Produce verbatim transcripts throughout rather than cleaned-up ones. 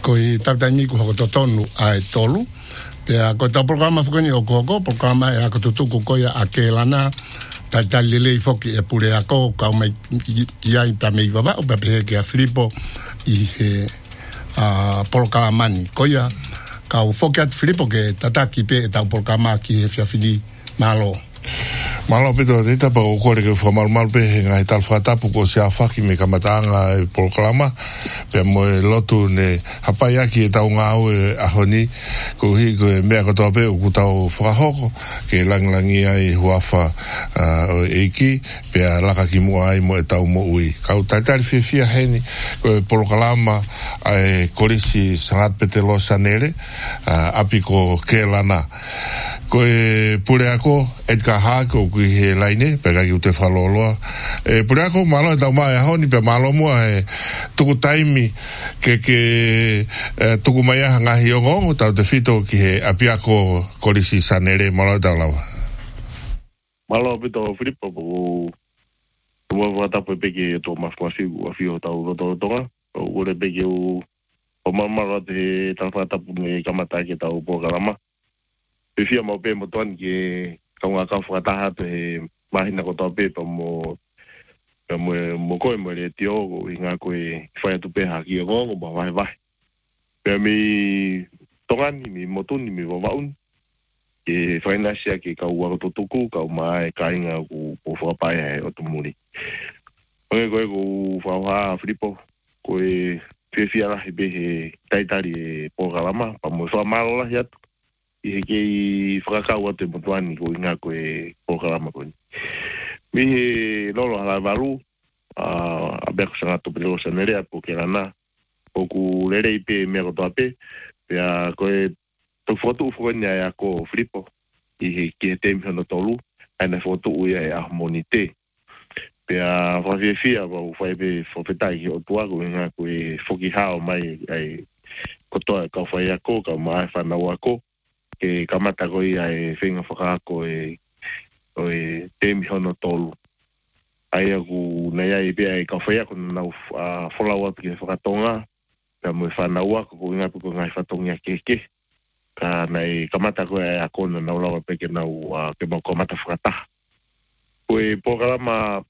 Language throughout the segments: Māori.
ko i taptani ko ko tonu ai tolu pe ko ta programa fukani o ko ko programa e ko tutu ko ya akelana ta ta lele foki e pure ako ka mai ia i tamei vava o pe ke a Filipo i he a polkamani ko ya ka u foki at Filipo ke tataki pe ta programa ki e fiafili malo Malo pito te tapa o kore ke whamal mal pe he ngai tal whatapu ko sia whaki me kamatanga e proklama pe mo e lotu ne hapai aki e tau ngau e ahoni ko hi ko e mea katoa pe o kutau whakahoko ke langlangi ai huafa o eiki pe a laka ki mua ai mo e tau mo ui kau taitari fia fia heni ko e proklama ai korisi sangat pete lo sanere api ko ke lana ko e pure ako Edgar Hako ki he laine pega ki te faloloa e pure ako malo e tau mai honi pe malo mua e tuku taimi ke ke e, tuku mai aha ngahi o ngongo tau te fito ki he api ako korisi sanere malo e tau lawa malo pito Filipo po ua watapu e peke to mafumasi ua fio tau roto tonga ure peke u o mamara te tau watapu me kamata ke tau po kalama e fia mau pe mo tuan ke kaunga ka whakataha te mahina ko tau pe pa mo mo mo koe mo le tio o i ngā koe whai atu pe haki o ngongo ma wahe wahe pia mi tongani mi motuni mi wawaun ke whainasia ke kau wako tuku kau mai ka inga ku po whapai hai o tumuri oe koe ku whauha Filipo koe fia fia lahi be he taitari e pokalama pa mo whamalo lahi atu i he kei whakakau atu e motuani ko inga koe pokalama koe. Mi he lolo hala waru, a bea ko sanga tupi lolo sanerea po ke rana, o ku lere i pe mea kotoa pe, pea koe tu fotu ufuani ai ako Filipo, i he ke temi hono tolu, aina fotu ui ai ahmoni te. Pea whawhia fia wa ufai pe whawhetai ki o tuaku inga koe whoki hao mai ai kotoa kau whai ako, kau mai whanau ako, ke kamata koi ai whenga whakaako e o e temi hono tolu. Ai aku nei ai pia e kawhai ako nau wholau atu ki whakatonga, ka mui whanau ako ko inga puko ngai whatongia keke. Ka nei kamata koi ai ako na nau lawa peke nau ke mau kamata whakataha. Ko e pokalama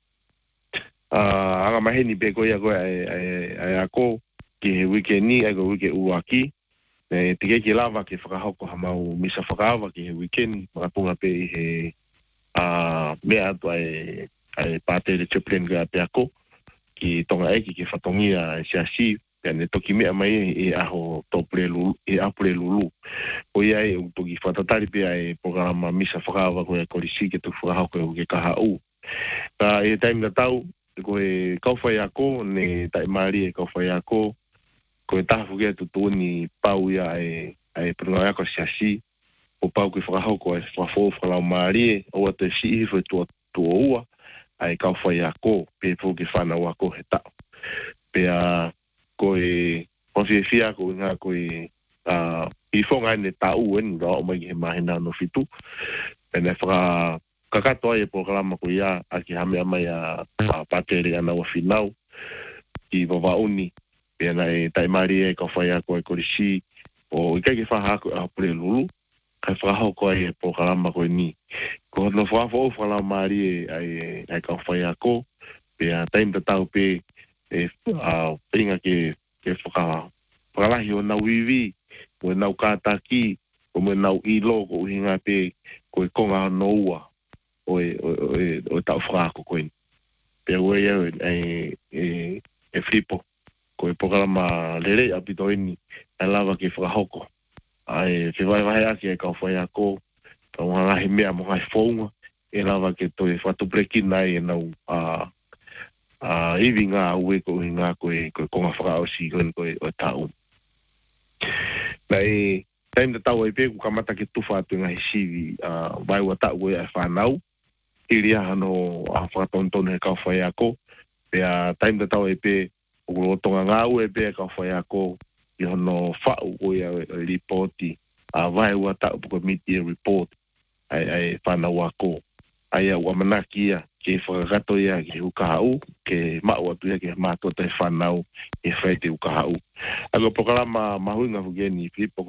anga maheni pe koi ako ai ako ki he wike ni ai ko wike uaki. E te kei lava ke whakahoko ha mau misa whakawa ki he weekend makapunga pe i he uh, mea atu ai, ai pāte de chaplain ka pe ako ki tonga eki ki whatongia si asi pia ne toki mea mai e aho topure lulu, e apure lulu o ia e utoki whatatari pe ai programa misa whakawa ko e korisi ke tu whakahoko e ke kaha u ka e taim na tau ko e kauwhai ako ne tai maari e kauwhai ako ko e taha fukia tu tūni pau ia e ai prunga ako siasi o pau ki whakahoko e whafo whalau maari e o ate si i whai tua tua ua ai kau whai ako pe fuki whanau ako he tau pea ko e whawhia fia ko ngā ko e i whonga ne tau enu rao o mai he mahina no fitu e ne whaka kakatoa e pokalama ko ia a ki hame amai a patere ana wa whinau i wawauni pia nai tai mari e ka whai ako e korisi o i kai ke whaha ako a pure lulu kai whahau ko e po kalama ko e ni ko no whafo o whala mari e ai ka whai ako pia taim ta tau pe e a pinga ke ke whaka whakalahi o nau iwi o nau kātaki o me nau ilo ko uhinga pe ko e konga no ua o e o tau whakako ko e pia ue e e e Filipo ko e pokalama lere a pito ini e lava ki whakahoko. Ai whiwai wahe aki e kau whai ako, ka ngahi mea mo ngai whaunga, e lava ki to e whatupreki nai e nau a a iwi ngā ue ko i ngā koe koe konga whakaosi koe koe o tau. Nei, taim da tau e peku kamata ki tuwha atu ngahi siwi, vai ua tau e a whanau, iri ahano a whakatontone e kau whai ako, pea taim da tau e pe o tonga ngā ue pe ka whai ako i hono whau o ia reporti a vai ua tau puka miti e report ai ai whanau ako ai au manaki ia ke whakakato ia ke ukahau ke mau atu ia ke mātua tai whanau e whaite ukahau. Ako pokalama mahuinga hugeni,